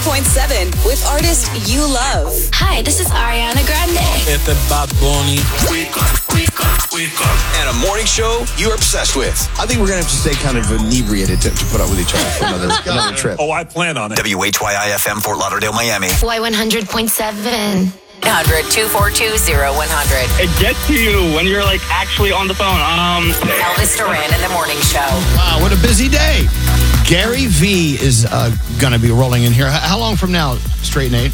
100.7 with artist you love. Hi, this is Ariana Grande. Este Bad Bunny. And a morning show you're obsessed with. I think we're going to have to stay kind of inebriated to put up with each other for another trip. Oh, I plan on it. WHYI-FM, Fort Lauderdale, Miami. Y100.7. 100-242-0100. It gets to you when you're like actually on the phone. Elvis Duran in the morning show. Wow, what a busy day. Gary V is going to be rolling in here. How long from now, Straight Nate?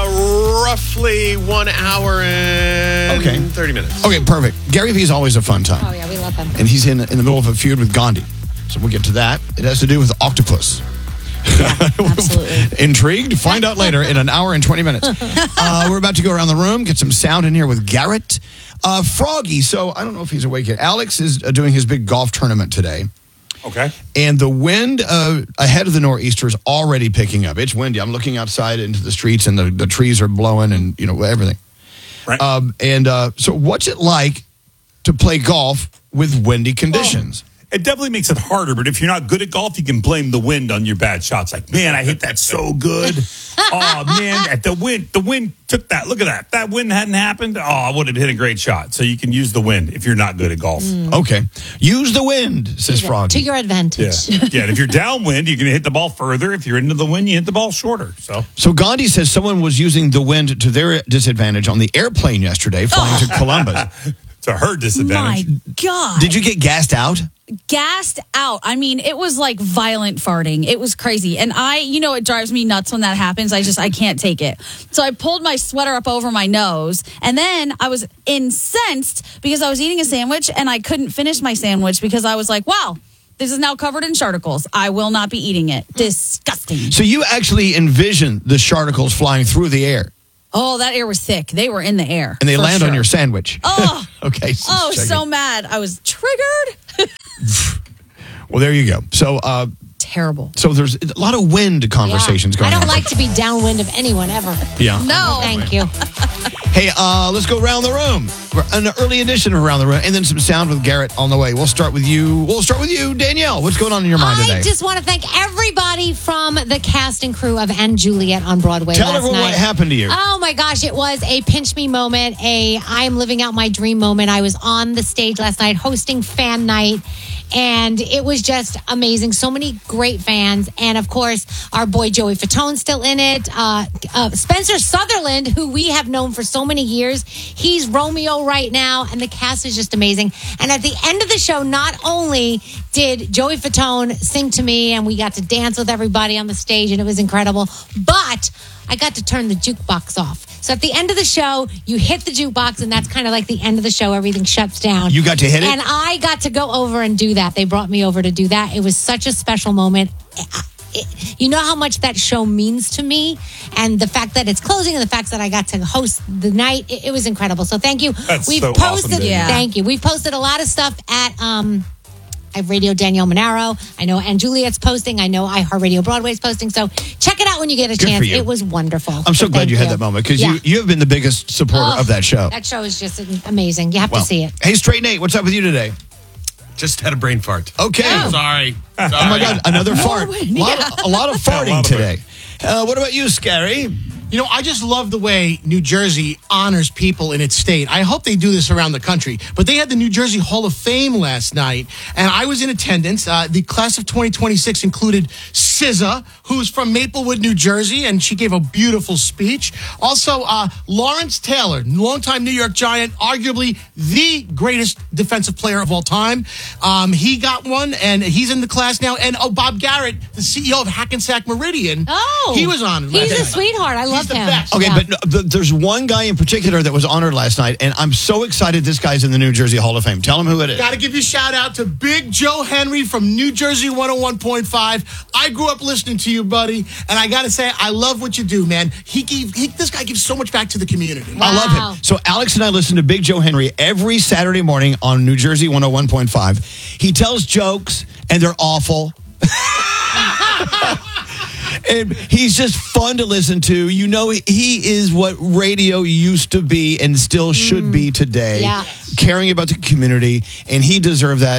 Roughly 1 hour and 30 minutes. Okay, perfect. Gary V is always a fun time. Oh, yeah, we love him. And he's in the middle of a feud with Gandhi. So we'll get to that. It has to do with octopus. Yeah, absolutely. Intrigued? Find out later in an hour and 20 minutes. We're about to go around the room, get some sound in here with Garrett. Froggy, so I don't know if he's awake yet. Alex is doing his big golf tournament today. Okay. And the wind ahead of the nor'easter is already picking up. It's windy. I'm looking outside into the streets, and the trees are blowing and, everything. Right. So what's it like to play golf with windy conditions? It definitely makes it harder, but if you're not good at golf, you can blame the wind on your bad shots. Like, man, I hit that so good. Oh, man, the wind took that. Look at that. If that wind hadn't happened, I would have hit a great shot. So you can use the wind if you're not good at golf. Okay. Use the wind, says Froggy. To your advantage. Yeah, and if you're downwind, you're going to hit the ball further. If you're into the wind, you hit the ball shorter. So Gandhi says someone was using the wind to their disadvantage on the airplane yesterday flying to Columbus. To her disadvantage. My God. Did you get gassed out? Gassed out. I mean, it was like violent farting. It was crazy. And it drives me nuts when that happens. I can't take it. So I pulled my sweater up over my nose. And then I was incensed because I was eating a sandwich and I couldn't finish my sandwich because I was like, wow, this is now covered in sharticles. I will not be eating it. Disgusting. So you actually envision the sharticles flying through the air. Oh, that air was thick. They were in the air. And they land on your sandwich. Oh. Okay. So mad. I was triggered. Well, there you go. So, terrible. So there's a lot of wind conversations going on. I don't like to be downwind of anyone ever. Yeah. No. Thank you. Hey, let's go around the room. An early edition of Around the Room, and then some sound with Garrett on the way. We'll start with you, Danielle. What's going on in your mind today? I just want to thank everybody from the cast and crew of *And Juliet* on Broadway Tell last everyone night. what happened to you. Oh my gosh, it was a pinch me moment, I'm living out my dream moment. I was on the stage last night hosting fan night, and it was just amazing. So many great fans, and of course, our boy Joey Fatone's still in it. Spencer Sutherland, who we have known for so many years, he's Romeo right now, and the cast is just amazing. And at the end of the show, not only did Joey Fatone sing to me, and we got to dance with everybody on the stage, and it was incredible, but I got to turn the jukebox off. So at the end of the show, you hit the jukebox, and that's kind of like the end of the show. Everything shuts down. You got to hit it? And I got to go over and do that. They brought me over to do that. It was such a special moment. You know how much that show means to me, and the fact that it's closing, and the fact that I got to host the night, it was incredible. So thank you. We've posted, awesome, Thank you. We've posted a lot of stuff at Radio Danielle Monaro. I know *And Juliet's posting. I know iHeartRadio Broadway's posting. So check it out when you get a chance. It was wonderful. I'm so glad you had that moment because you have been the biggest supporter of that show. That show is just amazing. You have to see it. Hey, Straight Nate, what's up with you today? Just had a brain fart. Okay. Sorry. Oh my God, another fart. A lot of farting today. What about you, Scary? I just love the way New Jersey honors people in its state. I hope they do this around the country. But they had the New Jersey Hall of Fame last night, and I was in attendance. The class of 2026 included SZA, who's from Maplewood, New Jersey, and she gave a beautiful speech. Also, Lawrence Taylor, longtime New York Giant, arguably the greatest defensive player of all time. He got one, and he's in the class now. And Bob Garrett, the CEO of Hackensack Meridian, he was on. He's a sweetheart. I love him. Okay, but there's one guy in particular that was honored last night, and I'm so excited this guy's in the New Jersey Hall of Fame. Tell him who it is. Got to give you a shout out to Big Joe Henry from New Jersey 101.5. I grew up listening to you, buddy, and I got to say, I love what you do, man. This guy gives so much back to the community. Wow. I love him. So Alex and I listen to Big Joe Henry every Saturday morning on New Jersey 101.5. He tells jokes, and they're awful. And he's just fun to listen to. He is what radio used to be and still should be today. Yeah. Caring about the community, and he deserved that.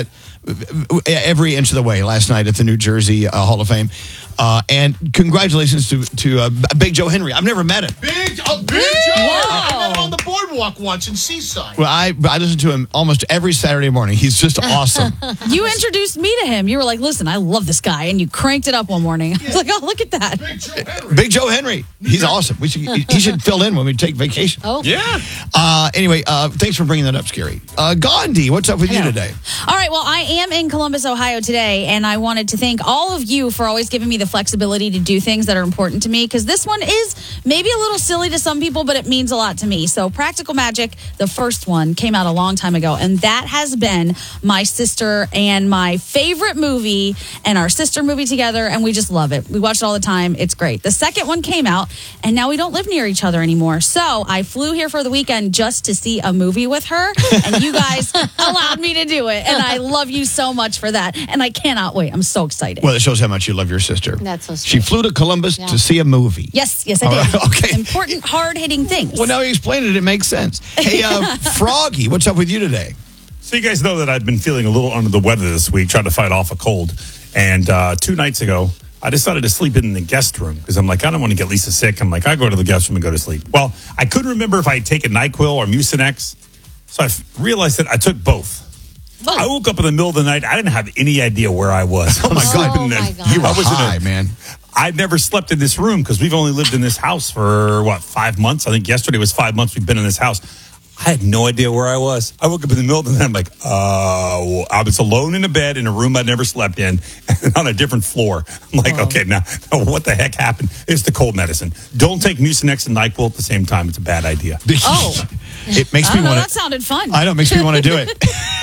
every inch of the way last night at the New Jersey Hall of Fame. And congratulations to Big Joe Henry. I've never met him. Big Joe! I met him on the boardwalk once in Seaside. Well, I listen to him almost every Saturday morning. He's just awesome. You introduced me to him. You were like, listen, I love this guy. And you cranked it up one morning. I was like, oh, look at that. Big Joe Henry. He's awesome. He should fill in when we take vacation. Oh. Yeah. Anyway, thanks for bringing that up, Scary. Gandhi, what's up with you today? All right, well, I am in Columbus, Ohio today, and I wanted to thank all of you for always giving me the flexibility to do things that are important to me, because this one is maybe a little silly to some people, but it means a lot to me. So Practical Magic, the first one, came out a long time ago, and that has been my sister and my favorite movie, and our sister movie together, and we just love it. We watch it all the time. It's great. The second one came out, and now we don't live near each other anymore. So I flew here for the weekend just to see a movie with her, and you guys allowed me to do it, and I love you so much for that, and I cannot wait. I'm so excited. Well, it shows how much you love your sister. That's so sweet. She flew to Columbus to see a movie. Yes, I did. Right, okay. Important, hard-hitting things. Well, now you explained it. It makes sense. Hey, Froggy, what's up with you today? So you guys know that I've been feeling a little under the weather this week, trying to fight off a cold. And 2 nights ago, I decided to sleep in the guest room because I'm like, I don't want to get Lisa sick. I'm like, I go to the guest room and go to sleep. Well, I couldn't remember if I had taken NyQuil or Mucinex. So I realized that I took both. I woke up in the middle of the night. I didn't have any idea where I was. Oh, my God. Oh, my God. You were high, man. I'd never slept in this room because we've only lived in this house for, 5 months? I think yesterday was 5 months we've been in this house. I had no idea where I was. I woke up in the middle of the night. I'm like, I was alone in a bed in a room I'd never slept in and on a different floor. I'm like, okay, now what the heck happened? It's the cold medicine. Don't take Mucinex and NyQuil at the same time. It's a bad idea. Oh. It makes me want to. That sounded fun. I know, it makes me want to do it.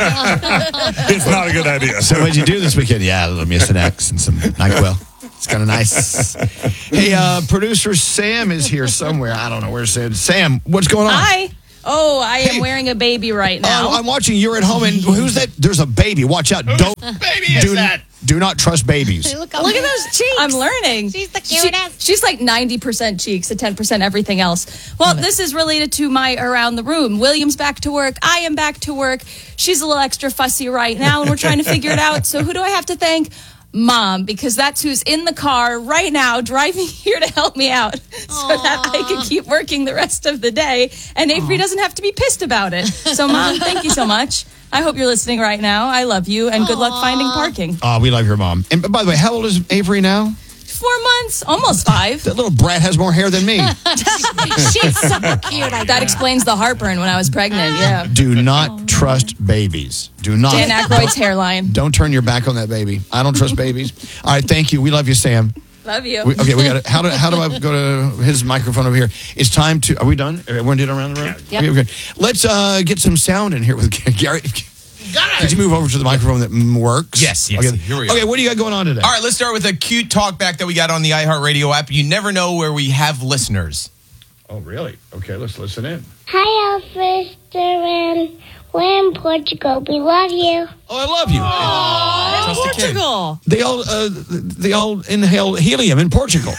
It's not a good idea. So what'd you do this weekend? Yeah, a little Mucinex and some NyQuil. It's kind of nice. Hey, producer Sam is here somewhere. I don't know where Sam. Sam, what's going on? Hi. Oh, I am wearing a baby right now. I'm watching. You're at home, and who's that? There's a baby. Watch out! Don't baby is that? Do not trust babies. Look at those cheeks. I'm learning. She's the cutest. She's like 90% cheeks and 10% everything else. Well, this is related to my around the room. William's back to work. I am back to work. She's a little extra fussy right now, and we're trying to figure it out. So who do I have to thank? Mom, because that's who's in the car right now driving here to help me out so that I can keep working the rest of the day and Avery doesn't have to be pissed about it. So Mom, thank you so much. I hope you're listening right now. I love you and good luck finding parking. We love your mom. And by the way, how old is Avery now? 4 months, almost 5. That little brat has more hair than me. She's so cute. That explains the heartburn when I was pregnant, yeah. Do not trust babies. Do not. Dan Aykroyd's hairline. Don't turn your back on that baby. I don't trust babies. All right, thank you. We love you, Sam. Love you. We got it. How do I go to his microphone over here? It's time to. Are we done? Everyone did around the room? Yep. Okay, good. Let's get some sound in here with Gary. Could you move over to the microphone that works? Yes. Okay. Here we go. Okay, what do you got going on today? All right, let's start with a cute talk back that we got on the iHeartRadio app. You never know where we have listeners. Oh, really? Okay, let's listen in. Hi, Elvis, and we're in Portugal. We love you. Oh, I love you. Aww, Portugal. They all inhale helium in Portugal.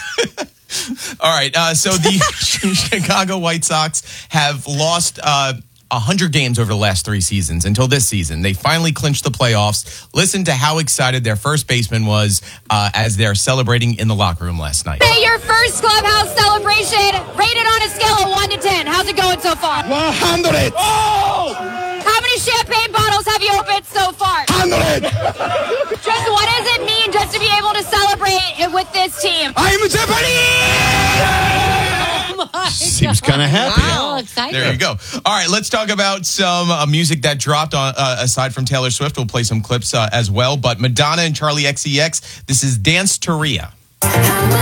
All right, so the Chicago White Sox have lost 100 games over the last 3 seasons until this season. They finally clinched the playoffs. Listen to how excited their first baseman was as they're celebrating in the locker room last night. Say your first clubhouse celebration, rated on a scale of 1 to 10. How's it going so far? 100. Oh! How many champagne bottles have you opened so far? 100. Just what does it mean just to be able to celebrate with this team? I'm Japanese! Seems kind of happy. Wow, excited. There you go. All right, let's talk about some music that dropped on, aside from Taylor Swift. We'll play some clips as well. But Madonna and Charlie XCX, this is Dance to Rhea.